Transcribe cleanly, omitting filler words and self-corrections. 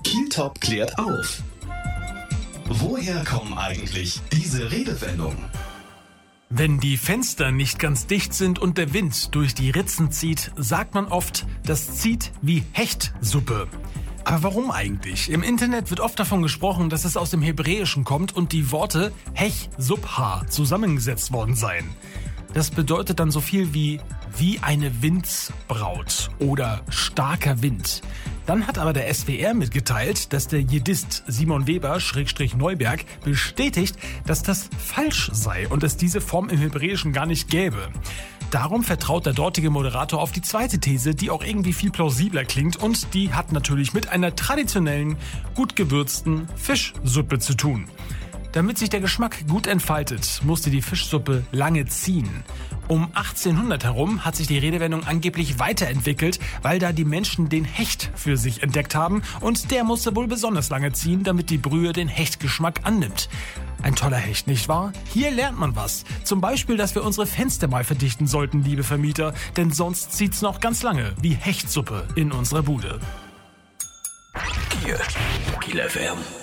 Kieltop klärt auf. Woher kommen eigentlich diese Redewendungen? Wenn die Fenster nicht ganz dicht sind und der Wind durch die Ritzen zieht, sagt man oft, das zieht wie Hechtsuppe. Aber warum eigentlich? Im Internet wird oft davon gesprochen, dass es aus dem Hebräischen kommt und die Worte Hech, Subha zusammengesetzt worden seien. Das bedeutet dann so viel wie eine Windsbraut oder starker Wind. Dann hat aber der SWR mitgeteilt, dass der Jiddist Simon Weber /Neuberg bestätigt, dass das falsch sei und es diese Form im Hebräischen gar nicht gäbe. Darum vertraut der dortige Moderator auf die zweite These, die auch irgendwie viel plausibler klingt und die hat natürlich mit einer traditionellen, gut gewürzten Fischsuppe zu tun. Damit sich der Geschmack gut entfaltet, musste die Fischsuppe lange ziehen. Um 1800 herum hat sich die Redewendung angeblich weiterentwickelt, weil da die Menschen den Hecht für sich entdeckt haben und der musste wohl besonders lange ziehen, damit die Brühe den Hechtgeschmack annimmt. Ein toller Hecht, nicht wahr? Hier lernt man was. Zum Beispiel, dass wir unsere Fenster mal verdichten sollten, liebe Vermieter, denn sonst zieht's noch ganz lange wie Hechtsuppe in unserer Bude. Kiel FM.